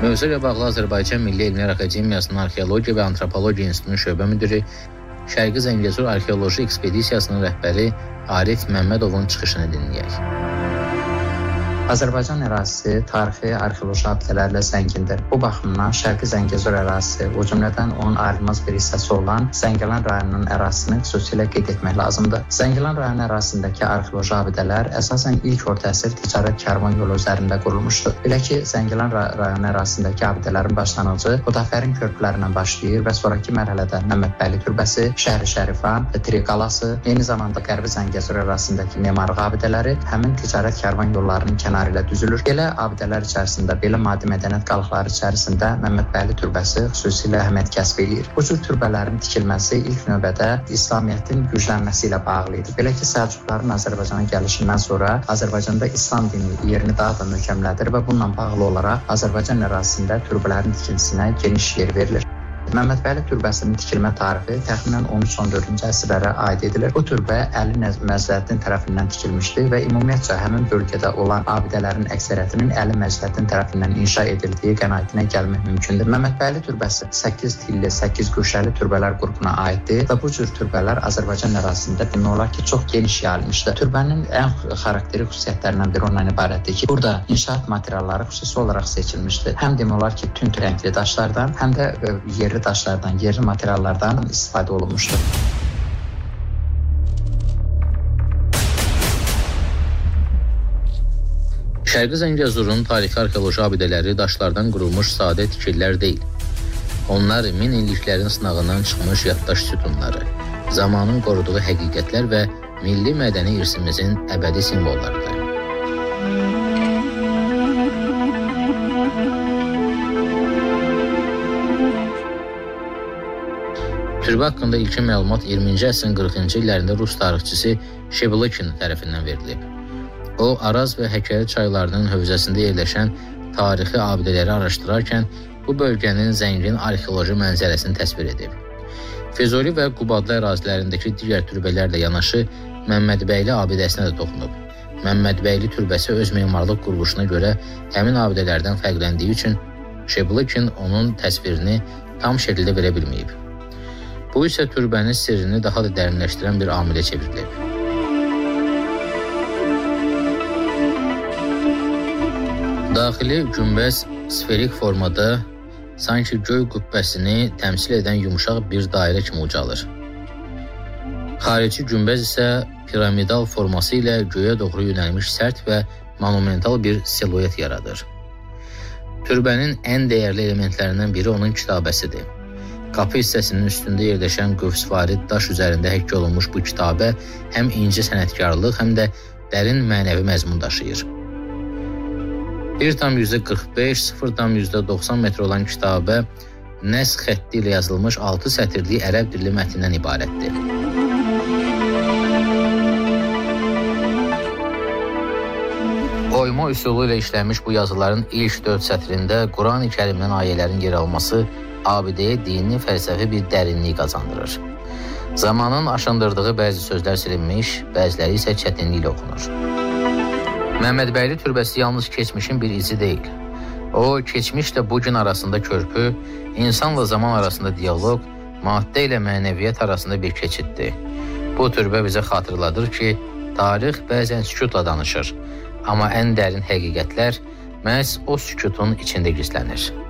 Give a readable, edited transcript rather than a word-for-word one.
Mövzu ilə bağlı Azərbaycan Milli Elmlər Akademiyasının Arxeologiya və Antropologiya İnstitutunun şöbə müdiri, Şərqi Zəngəzur Arxeoloji Ekspedisiyasının rəhbəri Arif Məmmədovun çıxışını dinləyək. Azərbaycan ərazisi tarixi arxeoloji abidələrlə zəngindir. Bu baxımdan Şərqi Zəngəzur ərazisi, o cümlədən onun ayrılmaz bir hissəsi olan Zəngilan rayonunun ərazisini xüsusilə qeyd etmək lazımdır. Zəngilan rayon ərazisindəki arxeoloji abidələr əsasən ilk orta əsr ticarət karvan yolu üzərində qurulmuşdur. Belə ki, Zəngilan rayon ərazisindəki abidələrin başlanğıcı Xudafərin körpülərindən başlayır və sonraki mərhələdə Məmmədbəyli türbəsi, Şəhri Şərifan, Tri qalası, eyni zamanda Qərbi Zəngəzur ərazisindəki memarlıq abidələri həmin ticarət karvan yollarının kənarı ilə düzülür. Belə abidələr içərisində, belə maddi mədəniyyət qalıqları içərisində Məmmədbəyli türbəsi xüsusilə əhəmiyyət kəsb edir. Bu cür türbələrin tikilməsi ilk növbədə İslamiyyətin güclənməsi ilə bağlı idi. Belə ki, Səlcuqların Azərbaycana gəlişindən sonra Azərbaycanda İslam dini yerini daha da möhkəmlədir və bununla bağlı olaraq Azərbaycan ərazisində türbələrin tikilməsinə geniş yer verilir. Məmmədbəyli türbəsinin tikilmə tarixi təxminən 13-14-cü əsrlərə aid edilir. Bu türbə Əli Məzləddin tərəfindən tikilmişdi və ümumiyyətcə həmin bölgədə olan abidələrin əksəriyyətinin Əli Məzləddin tərəfindən inşa edildiyi qənaətinə gəlmək mümkündür. Məmmədbəyli türbəsi 8 tilli, 8 güşəli türbələr qrupuna aiddir və bu cür türbələr Azərbaycan ərazisində demək olar ki, çox geniş yayılmışdır. Türbənin ən xarakterik xüsusiyyətlərindən biri ondan ibarətdir ki, burada inşaat materialları xüsusi olaraq seçilmişdir. Həm demək olar ki, tünd rəngli daşlardan, həm də yerli daşlardan, yerli materiallardan istifadə olunmuşdur. Şərqi Zəngəzurun tarixi arxeoloji abidələri daşlardan qurulmuş sadə tikillər deyil. Onlar min illiklərin sınağından çıxmış yaddaş sütunları, zamanın qoruduğu həqiqətlər və milli mədəni irsimizin əbədi simvollarıdır. Türbə haqqında ilkin məlumat 20-ci əsrin 40-cı illərində Rus tarixçisi Şeblıkin tərəfindən verilib. O, Araz və Həkəri çaylarının hövzəsində yerləşən tarixi abidələri araşdırarkən bu bölgənin zəngin arxeoloji mənzərəsini təsvir edib. Füzuli və Qubadlı ərazilərindəki digər türbələrlə yanaşı Məmmədbəyli abidəsinə də toxunub. Məmmədbəyli türbəsi öz memarlıq quruluşuna görə həmin abidələrdən fərqləndiyi üçün Şeblıkin onun təsvirini tam şəkildə verə bilməyib. Bu isə türbənin sirrini daha da dərinləşdirən bir amilə çevrilib. Daxili günbəz sferik formada sanki göy qübbəsini təmsil edən yumuşaq bir dairə kimi ucalır. Xarici günbəz isə piramidal forması ilə göyə doğru yönəlmiş sərt və monumental bir siluet yaradır. Türbənin ən dəyərli elementlərindən biri onun kitabəsidir. Qapı hissəsinin üstündə yerləşən qövsvari daş üzərində həkk olunmuş bu kitabə həm inci sənətkarlıq, həm də dərin mənəvi məzmun daşıyır. 1,45, 0,90 metr olan kitabə nəs xətti ilə yazılmış 6 sətirli ərəb dilli mətnindən ibarətdir. Oyma üsulu ilə işlənmiş bu yazıların ilk 4 sətrində Quran-ı Kərimdən ayələrin yer alması abidəyə dini, fəlsəfi bir dərinlik qazandırır. Zamanın aşındırdığı bəzi sözlər silinmiş, bəziləri isə çətinliklə oxunur. Məmmədbəyli türbəsi yalnız keçmişin bir izi deyil. O, keçmişlə bugün arasında körpü, insanla zaman arasında diyaloq, maddə ilə mənəviyyat arasında bir keçiddir. Bu türbə bizə xatırladır ki, tarix bəzən sükutla danışır, amma ən dərin həqiqətlər məhz o sükutun içində gizlənir.